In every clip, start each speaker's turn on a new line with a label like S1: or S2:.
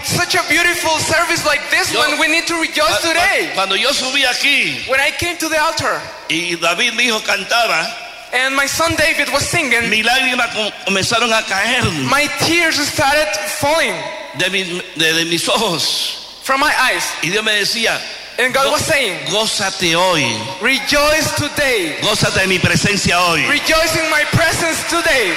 S1: such a beautiful service like this one, we need to rejoice today.
S2: Cuando yo subí aquí
S1: When I came to the altar
S2: y David, mi hijo, cantaba,
S1: and my son David was singing,
S2: mis lágrimas comenzaron a caer
S1: my tears started falling
S2: de mis ojos.
S1: from my eyes.
S2: Y Dios me decía,
S1: And God was saying,
S2: gózate hoy,
S1: rejoice today.
S2: gózate de mi presencia hoy.
S1: Rejoice in my presence today.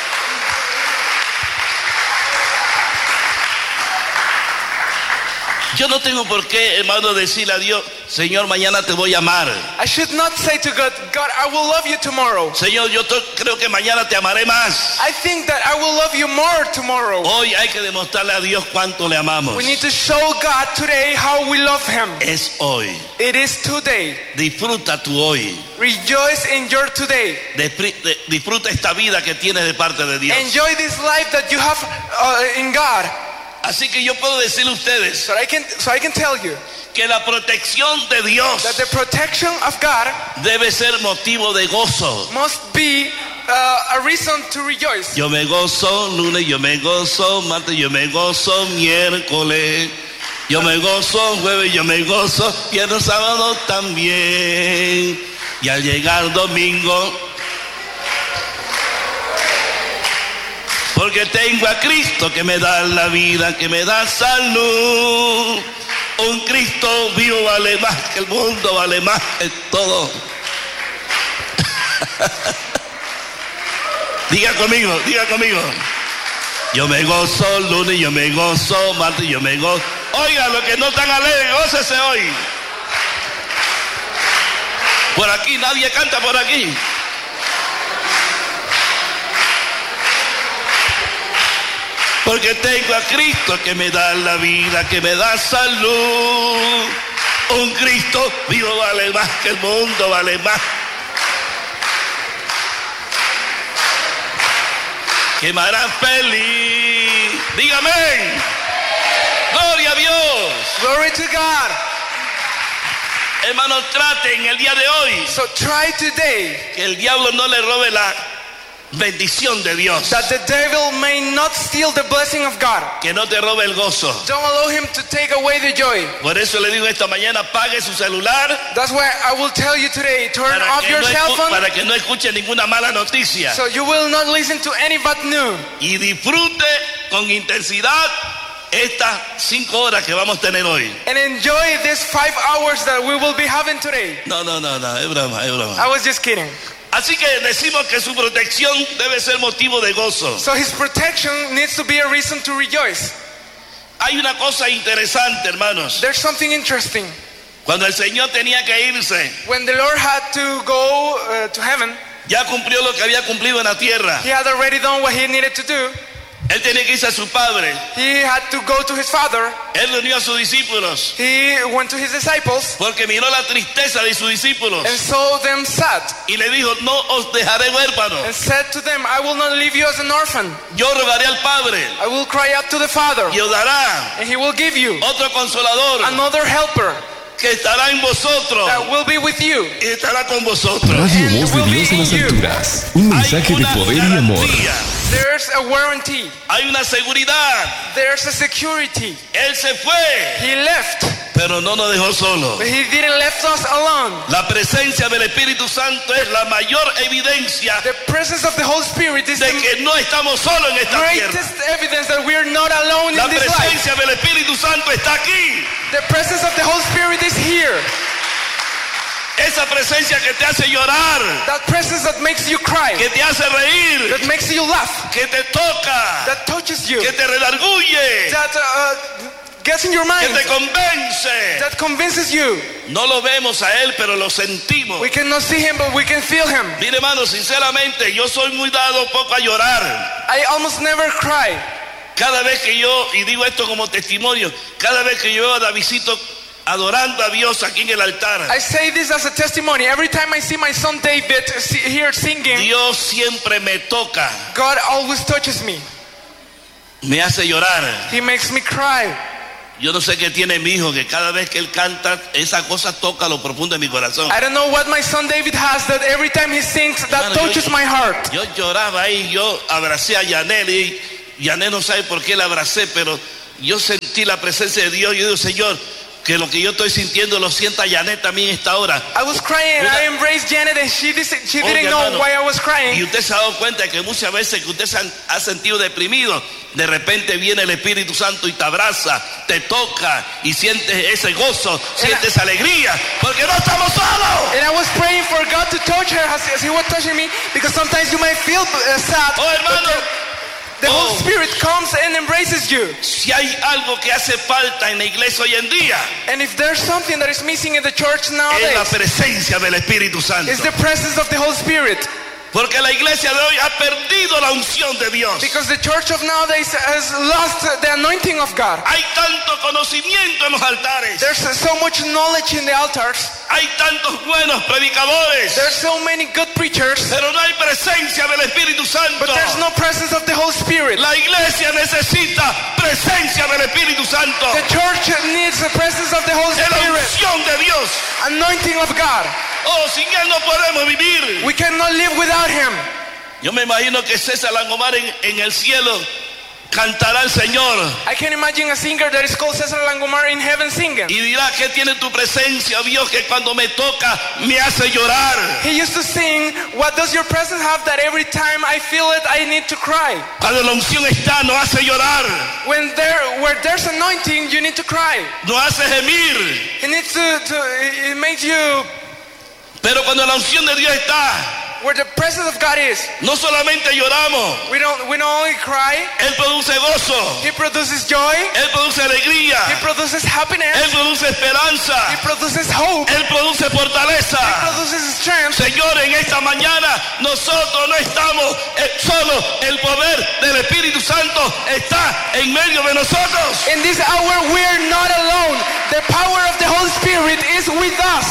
S2: Yo no tengo por qué, hermano, decirle a Dios, Señor, mañana te voy a amar.
S1: I should not say to God, God, I will love you tomorrow.
S2: Señor, yo creo que mañana te amaré más.
S1: I think that I will love you more tomorrow.
S2: Hoy hay que demostrarle a Dios cuánto le amamos.
S1: We need to show God today how we love Him.
S2: Es hoy.
S1: It is today.
S2: Disfruta tu hoy.
S1: Rejoice in your today.
S2: Disfruta esta vida que tienes de parte de Dios.
S1: Enjoy this life that you have in God.
S2: Así que yo puedo decirle a ustedes
S1: So I can tell you
S2: que la protección de Dios
S1: that the protection of God
S2: debe ser motivo de gozo.
S1: must be a reason to rejoice.
S2: Yo me gozo lunes, yo me gozo martes, yo me gozo miércoles, yo me gozo jueves, yo me gozo viernes, sábado también. Y al llegar domingo, porque tengo a Cristo que me da la vida, que me da salud. Un Cristo vivo vale más que el mundo, vale más que todo. Diga conmigo, diga conmigo. Yo me gozo lunes, yo me gozo martes, yo me gozo. Oiga, los que no están alegres, gócese hoy. Por aquí, nadie canta por aquí. Porque tengo a Cristo que me da la vida, que me da salud. Un Cristo vivo vale más que el mundo, vale más. Que me hará feliz. Dígame. Gloria a Dios.
S1: Glory to God.
S2: Hermanos, traten el día de hoy
S1: So try today
S2: que el diablo no le robe la bendición de Dios.
S1: that the devil may not steal the blessing of God.
S2: Que no te robe el gozo.
S1: Don't allow him to take away the joy.
S2: Por eso le digo esta mañana, apague su celular
S1: That's why I will tell you today, turn off your cell phone
S2: para que no escuche ninguna mala noticia.
S1: so you will not listen to any bad news.
S2: Y disfrute con intensidad estas 5 horas que vamos a tener hoy.
S1: And enjoy these 5 hours that we will be having today.
S2: No, es broma, es broma.
S1: I was just kidding.
S2: Así que decimos que su protección debe ser motivo de gozo.
S1: So his protection needs to be a reason to rejoice.
S2: Hay una cosa interesante, hermanos.
S1: There's something interesting.
S2: Cuando el Señor tenía que irse,
S1: When the Lord had to go to heaven,
S2: ya cumplió lo que había cumplido en la tierra.
S1: he had already done what he needed to do.
S2: Él tenía que irse a su padre.
S1: He had to go to his father.
S2: Él reunió a sus discípulos
S1: He went to his disciples
S2: porque miró la tristeza de sus discípulos
S1: and saw them sad
S2: y le dijo, no os dejaré huérfanos.
S1: and said to them, I will not leave you as an orphan.
S2: Yo rogaré al Padre
S1: I will cry out to the Father
S2: y os dará
S1: and he will give you
S2: otro consolador
S1: another helper
S2: que estará en vosotros
S1: that will be with you.
S2: y estará con vosotros.
S3: Radio Voz de Dios en las alturas. Un mensaje de poder y amor.
S2: garantía,
S1: There's a warranty.
S2: hay una seguridad.
S1: There's a security.
S2: Él se fue,
S1: He left,
S2: pero no nos dejó solos.
S1: but he didn't left us alone.
S2: La presencia del Espíritu Santo es la mayor evidencia
S1: The presence of the Holy Spirit is
S2: de
S1: the
S2: que no estamos solos en esta tierra.
S1: greatest evidence that we are not alone
S2: La
S1: in this life.
S2: presencia del Espíritu Santo está aquí.
S1: The presence of the Holy Spirit is here.
S2: Esa presencia que te hace llorar,
S1: That presence that makes you cry,
S2: que te hace reír,
S1: that makes you laugh,
S2: que te toca,
S1: that touches you,
S2: que te redarguye,
S1: that gets in your
S2: que
S1: mind,
S2: te convence.
S1: that convinces you.
S2: No lo vemos a Él, pero lo sentimos.
S1: We cannot see him, but we can feel him.
S2: Mire, hermano, sinceramente, yo soy muy dado poco a llorar.
S1: I almost never cry.
S2: Cada vez que yo, y digo esto como testimonio, cada vez que yo veo a Davidcito adorando a Dios aquí en el altar,
S1: I say this as a testimony. Every time I see my son David here singing,
S2: Dios siempre me toca,
S1: God always touches me.
S2: me hace llorar.
S1: He makes me cry.
S2: Yo no sé qué tiene mi hijo, que cada vez que él canta, esa cosa toca lo profundo de mi corazón.
S1: I don't know what my son David has that every time he sings, that
S2: Hermano,
S1: touches my heart.
S2: Yo lloraba ahí, yo abracé a Yanel y Yanel no sabe por qué la abracé, pero yo sentí la presencia de Dios. Yo digo, Señor, que lo que yo estoy sintiendo lo sienta Janet también a esta hora.
S1: I was crying and I embraced Janet and she didn't know
S2: hermano,
S1: why I was
S2: Y
S1: crying.
S2: usted se ha dado cuenta que muchas veces que usted se ha sentido deprimido, de repente viene el Espíritu Santo y te abraza, te toca y sientes ese gozo, sientes alegría, porque no estamos solos.
S1: And I was praying for God to touch her as he was touching me, because sometimes you might feel sad,
S2: Oh, hermano.
S1: but the Holy Spirit comes and embraces you.
S2: Si hay algo que hace falta en la iglesia hoy en día,
S1: And if there's something that is missing in the church
S2: es la
S1: nowadays,
S2: presencia del Espíritu Santo.
S1: it's the presence of the Holy Spirit.
S2: Porque la iglesia de hoy ha perdido la unción de Dios.
S1: Because the church of nowadays has lost the anointing of God.
S2: Hay tanto conocimiento en los altares.
S1: There's so much knowledge in the altars.
S2: Hay tantos buenos predicadores.
S1: There's so many good preachers,
S2: Pero no hay presencia del Espíritu Santo.
S1: but there's no presence of the Holy Spirit.
S2: La iglesia necesita presencia del Espíritu Santo.
S1: The church needs the presence of the Holy
S2: De la
S1: Spirit,
S2: unción de Dios.
S1: anointing of God.
S2: Oh, sin Él no podemos vivir.
S1: We cannot live without Him.
S2: Yo me imagino que César Langomar en el cielo cantará al Señor
S1: I can imagine a singer that is called Cesar Langomar in heaven singing.
S2: y dirá que tiene tu presencia, Dios, que cuando me toca me hace llorar.
S1: He used to sing, what does your presence have that every time I feel it, I need to cry?
S2: Cuando la unción está, nos hace llorar,
S1: Where there's anointing, you need to cry.
S2: nos hace gemir.
S1: It makes you,
S2: Pero cuando la unción de Dios está,
S1: where the presence of God is,
S2: no solamente lloramos,
S1: we don't only cry,
S2: Él produce gozo,
S1: He produces joy,
S2: Él produce alegría,
S1: He produces happiness,
S2: Él produce
S1: He
S2: esperanza,
S1: produces hope,
S2: Él produce
S1: He
S2: fortaleza.
S1: produces strength.
S2: Señor, en esta mañana nosotros no estamos solos, el poder del Espíritu Santo está en medio de nosotros.
S1: In this hour, we are not alone. The power of the Holy Spirit is with us.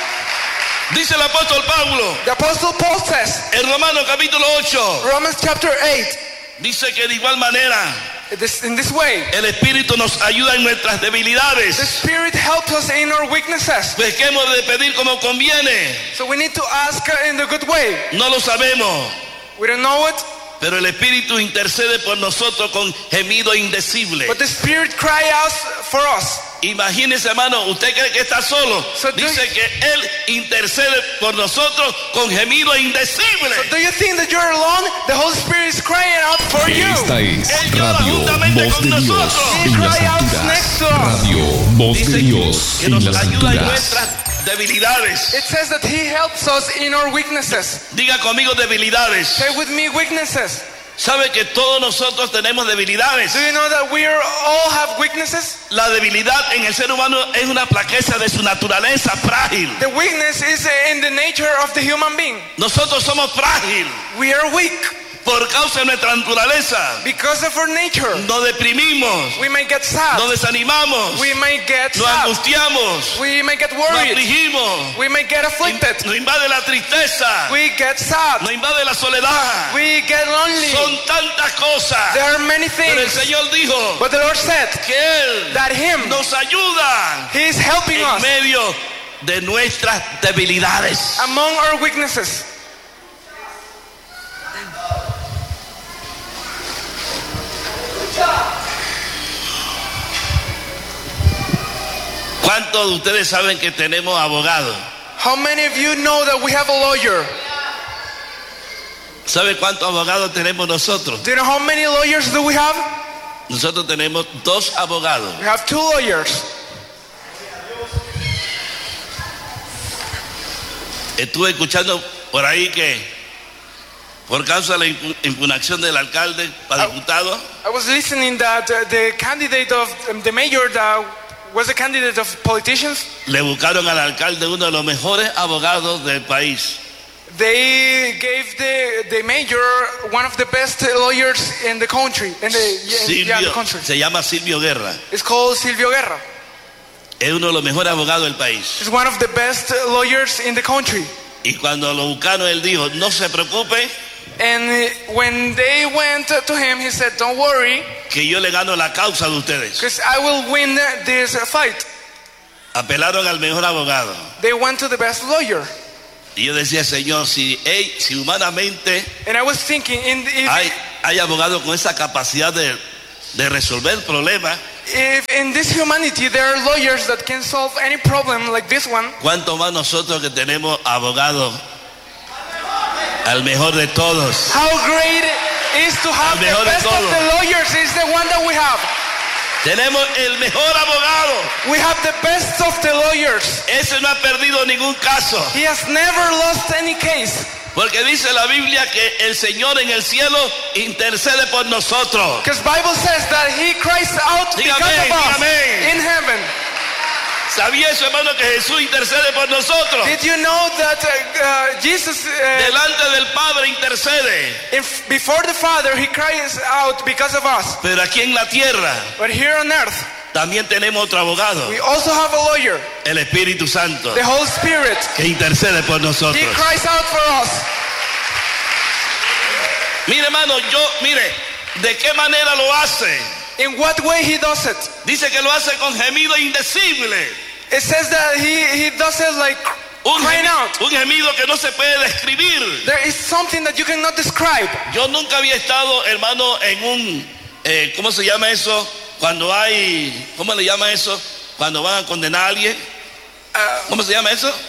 S2: Dice el apóstol Pablo
S1: The Apostle Paul says,
S2: en Romanos capítulo 8,
S1: Romans chapter 8,
S2: dice que de igual manera
S1: in this way,
S2: el Espíritu nos ayuda en nuestras
S1: the
S2: debilidades.
S1: Spirit helps us in our weaknesses.
S2: Pues que hemos de pedir como conviene,
S1: So we need to ask in the good way.
S2: no lo sabemos,
S1: We don't know it,
S2: pero el Espíritu intercede por nosotros con gemido indecible.
S1: but the Spirit cries out for us.
S2: Imagínese, hermano, usted cree que está solo.
S1: So
S2: Dice que Él intercede por nosotros con gemido indecible.
S1: Do you think that you're alone? The Holy Spirit is crying out for you.
S3: Esta es
S2: Él llora
S3: Radio
S2: juntamente
S3: Voz
S2: con
S3: de Dios
S2: nosotros.
S3: en las
S1: Cry out
S3: alturas.
S1: next to us.
S3: Radio Voz de
S2: Dice
S3: Dios
S2: que
S3: en
S2: nos
S3: las
S2: ayuda en
S3: alturas.
S2: nuestras debilidades.
S1: It says that He helps us in our weaknesses.
S2: Diga conmigo debilidades.
S1: Say with me, weaknesses.
S2: ¿Sabe que todos nosotros tenemos debilidades?
S1: Do you know that we all have weaknesses?
S2: La debilidad en el ser humano es una flaqueza de su naturaleza frágil.
S1: The weakness is in the nature of the human being.
S2: Nosotros somos frágil
S1: We are weak
S2: por causa de nuestra naturaleza.
S1: because of our nature.
S2: Nos deprimimos,
S1: We may get sad.
S2: nos desanimamos,
S1: We may get
S2: nos
S1: sad.
S2: angustiamos,
S1: We may get
S2: nos
S1: worried.
S2: afligimos,
S1: We may get afflicted.
S2: nos invade la tristeza,
S1: We get sad.
S2: nos invade la soledad.
S1: We get lonely.
S2: Son tantas cosas.
S1: There are many
S2: Pero el
S1: things.
S2: Señor dijo
S1: But the Lord said
S2: que Él
S1: that Him,
S2: nos ayuda
S1: He is helping
S2: en
S1: us
S2: medio de nuestras debilidades.
S1: among our weaknesses.
S2: ¿Cuántos de ustedes saben que tenemos abogados?
S1: How many of you know that we have a lawyer?
S2: ¿Sabe cuántos abogados tenemos nosotros?
S1: Do you know how many lawyers do we have?
S2: Nosotros tenemos 2 abogados.
S1: We have 2 lawyers.
S2: Estuve escuchando por ahí que por causa de la impugnación del alcalde para diputado,
S1: I was listening that the candidate of the mayor that was a candidate of politicians,
S2: le buscaron al alcalde uno de los mejores abogados del país.
S1: they gave the mayor one of the best lawyers in the country. In the country.
S2: Se llama Silvio Guerra.
S1: It's called Silvio Guerra.
S2: Es uno de los mejores abogados del país.
S1: He's one of the best lawyers in the country.
S2: Y cuando lo buscaron, él dijo, no se preocupe,
S1: And when they went to him, he said, don't worry,
S2: que yo le gano la causa de ustedes.
S1: because I will win this fight.
S2: Apelaron al mejor abogado.
S1: They went to the best lawyer.
S2: Y yo decía, Señor, si humanamente
S1: And I was thinking,
S2: hay abogados con esa capacidad de resolver problemas,
S1: If in this humanity there are lawyers that can solve any problem like this one,
S2: ¿Cuánto más nosotros que tenemos abogado al mejor de todos?
S1: how great it is to have
S2: El
S1: the
S2: mejor de
S1: best of
S2: todos.
S1: the lawyers is the one that we have.
S2: Tenemos el mejor abogado.
S1: We have the best of the lawyers.
S2: Ese no ha perdido ningún caso.
S1: He has never lost any case.
S2: Porque dice la Biblia que el Señor en el cielo intercede por nosotros.
S1: Because Bible says that he cries out
S2: Diga
S1: because
S2: amén,
S1: of us
S2: diga amén.
S1: in heaven.
S2: ¿Sabía eso, hermano, que Jesús intercede por nosotros?
S1: Did you know that Jesus,
S2: Delante del Padre intercede.
S1: before the Father, he cries out because of us.
S2: Pero aquí en la tierra
S1: But here on earth,
S2: también tenemos otro abogado,
S1: we also have a lawyer,
S2: el Espíritu Santo,
S1: the Holy Spirit.
S2: que intercede por
S1: He
S2: nosotros.
S1: cries out for us.
S2: Mire, hermano, mire, ¿de qué manera lo hace?
S1: In what way he does it?
S2: Dice que lo hace con gemido indecible.
S1: It says that he does it like crying out.
S2: Un gemido que no se puede describir.
S1: There is something that you cannot describe.
S2: Yo nunca había estado, hermano, en un, ¿cómo se llama eso? Cuando hay, ¿cómo le llama eso? Cuando van a condenar a alguien. ¿Cómo se llama eso?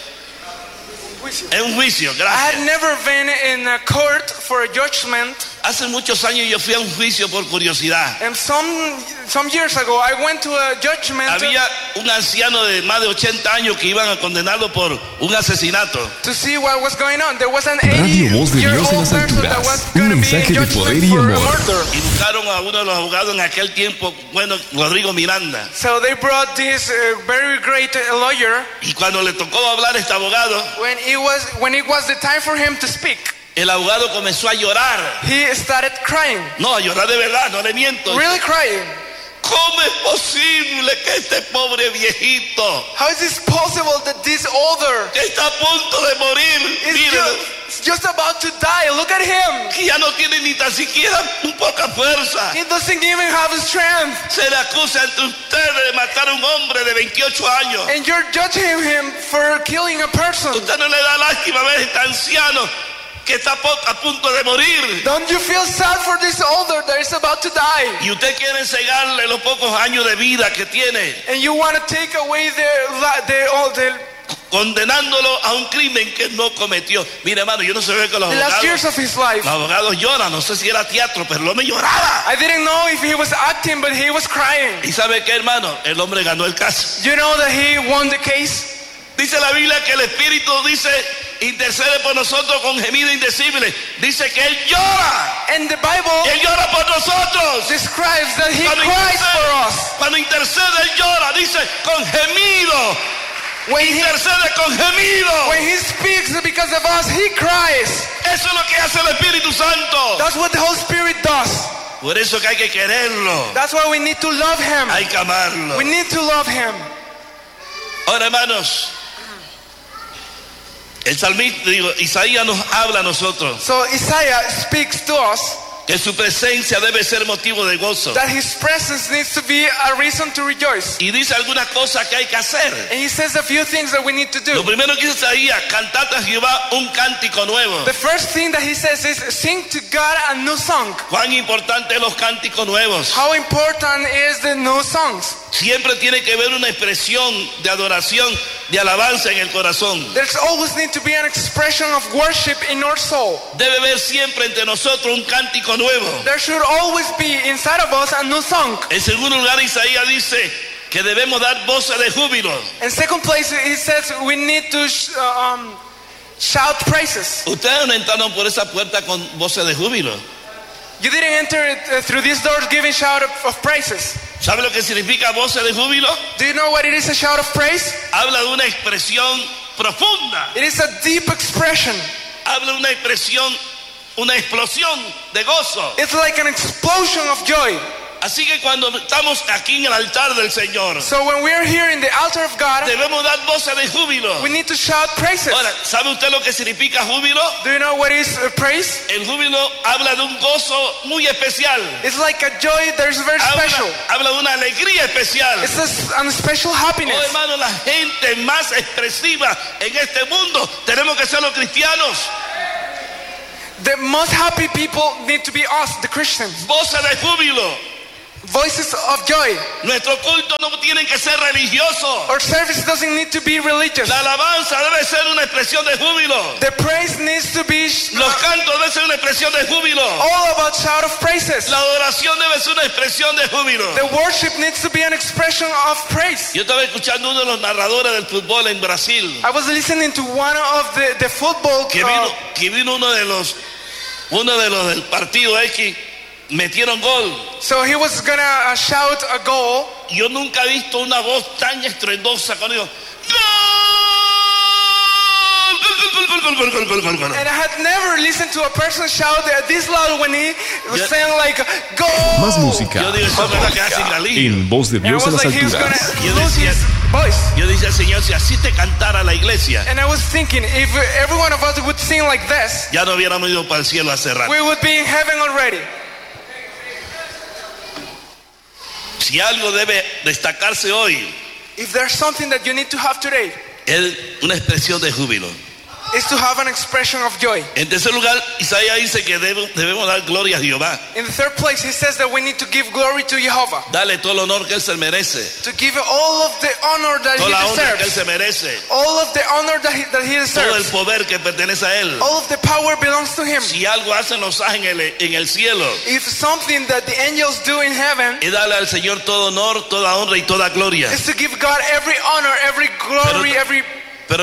S2: Es un juicio,
S1: I
S2: gracias.
S1: had never been in a court for a judgment.
S2: Hace muchos años yo fui a un juicio por curiosidad.
S1: And some years ago, I went to a judgment
S2: Había un anciano de más de 80 años que iban a condenarlo por un asesinato.
S1: to see what was going on. There was an
S3: Radio Voz de Dios en
S1: 80-year-old
S3: las
S1: person that
S3: alturas.
S1: was
S3: Un
S1: going to be
S3: mensaje
S1: in
S3: de
S1: judgment
S3: poder y
S1: for
S3: amor.
S1: murder.
S2: Y buscaron a uno de los abogados en aquel tiempo, bueno, Rodrigo Miranda.
S1: So they brought this very great lawyer.
S2: Y cuando le tocó hablar a este abogado,
S1: When it was the time for him to speak,
S2: el abogado comenzó a llorar.
S1: he started crying,
S2: No, a llorar de verdad, no le miento.
S1: really crying.
S2: ¿Cómo es posible que este pobre viejito
S1: How is this possible that this older
S2: que está a punto de morir,
S1: is
S2: mire,
S1: just about to die? Look at him.
S2: que ya no tiene ni tan siquiera un poca fuerza,
S1: He doesn't even have strength.
S2: se le acusa ante ustedes de matar a un hombre de 28 años?
S1: And you're judging him for killing a person.
S2: ¿Usted no le da lástima ver a este anciano que está a punto de morir?
S1: Don't you feel sad for this older that is about to die?
S2: Y usted quiere cegarle los pocos años de vida que tiene,
S1: And you want to take away the
S2: condenándolo a un crimen que no cometió. Mire, hermano, yo no sé que los
S1: last years
S2: abogados,
S1: of his life.
S2: los abogados lloran. No sé si era teatro, pero el hombre lloraba.
S1: I didn't know if he was acting, but he was crying.
S2: ¿Y sabe qué, hermano? El hombre ganó el caso.
S1: You know that he won the case?
S2: Dice la Biblia que el Espíritu intercede por nosotros con gemido indecible. Dice que Él llora.
S1: And the Bible
S2: Él llora por nosotros.
S1: describes that he
S2: Cuando
S1: cries for us.
S2: cuando intercede, Él llora. Dice con gemido.
S1: When he
S2: Intercede con gemido.
S1: When he speaks because of us, he cries.
S2: Eso es lo que hace el Espíritu Santo.
S1: That's what the Holy Spirit does.
S2: Por eso que hay que quererlo.
S1: That's why we need to love him.
S2: Hay que amarlo.
S1: We need to love him.
S2: Ahora, hermanos, el salmista, Isaías nos habla a nosotros
S1: So Isaiah speaks to us
S2: que su presencia debe ser motivo de gozo.
S1: that his presence needs to be a reason to rejoice.
S2: Y dice algunas cosas que hay que hacer.
S1: And he says a few things that we need to
S2: Lo
S1: do.
S2: primero que dice Isaías, cantad a Jehová un cántico nuevo.
S1: The first thing that he says is sing to God a new song.
S2: Cuán importante los cánticos nuevos.
S1: How important is the new songs?
S2: Siempre tiene que haber una expresión de adoración, de alabanza en el corazón.
S1: There's always need to be an expression of worship in our soul.
S2: Debe haber siempre entre nosotros un cántico nuevo.
S1: There should always be inside of us a new song.
S2: En segundo lugar, Isaías dice que debemos dar voces de júbilo.
S1: In second place, he says we need to shout praises.
S2: Ustedes no entraron por esa puerta con voces de júbilo.
S1: You didn't enter it through these doors giving shout of praises.
S2: ¿Sabe lo que significa voces de júbilo?
S1: Do you know what it is, a shout of praise?
S2: Habla de una expresión profunda.
S1: It is a deep expression.
S2: Habla de una expresión, una explosión de gozo.
S1: It's like an explosion of joy.
S2: Así que cuando estamos aquí en el altar del Señor,
S1: So when we are here in the altar of God,
S2: debemos dar voces de júbilo.
S1: we need to shout praises.
S2: Ahora, ¿sabe usted lo que significa júbilo?
S1: Do you know what is praise?
S2: El júbilo habla de un gozo muy especial.
S1: It's like a joy that is very special.
S2: Habla de una alegría especial.
S1: It's a special
S2: Oh,
S1: happiness.
S2: hermano, la gente más expresiva en este mundo tenemos que ser los cristianos.
S1: The most happy people need to be us, the Christians.
S2: Voces de júbilo.
S1: Voices of joy.
S2: Nuestro culto no tiene que ser religioso.
S1: Our service doesn't need to be religious.
S2: La alabanza debe ser una expresión de júbilo.
S1: The praise needs to be
S2: Los cantos deben ser una expresión de júbilo.
S1: all about shout of praises.
S2: La adoración debe ser una expresión de júbilo.
S1: The worship needs to be an expression of praise.
S2: Yo estaba escuchando uno de los narradores del fútbol en Brasil.
S1: I was listening to one of the football
S2: Que vino uno de los del partido X, metieron gol.
S1: so he was gonna shout a goal.
S2: Yo nunca he visto una voz tan estruendosa cuando digo gol.
S1: And I had never listened to a person shout this loud when he was saying like goal.
S3: Más música.
S2: Yo digo, eso es verdad que hace Galileo.
S3: En voz de
S1: And I
S3: Dios en
S1: was
S3: las
S1: like, he was gonna
S3: alturas.
S2: Yo
S1: lose
S2: decía-
S1: his voice.
S2: Yo decía al Señor, si así te cantara la iglesia,
S1: And I was thinking, if every one of us would sing like this,
S2: ya no hubiéramos ido para el cielo hace rato.
S1: we would be in heaven already.
S2: Si algo debe destacarse hoy,
S1: If there's something that you need to have today,
S2: es una expresión de júbilo.
S1: is to have an expression of joy.
S2: En tercer lugar, Isaías dice que debemos dar gloria a Jehová.
S1: In the third place, he says that we need to give glory to Jehovah,
S2: Dale todo el honor que Él se merece.
S1: to give all of the honor that
S2: Toda la
S1: he
S2: honra que Él
S1: deserves,
S2: se merece.
S1: all of the honor that he
S2: Todo el
S1: deserves,
S2: poder que pertenece a Él.
S1: all of the power belongs to him.
S2: Si algo hacen los ángeles en el cielo,
S1: If something that the angels do in heaven
S2: es darle al Señor todo honor, toda honra y toda gloria.
S1: is to give God every honor, every glory,
S2: Pero-
S1: every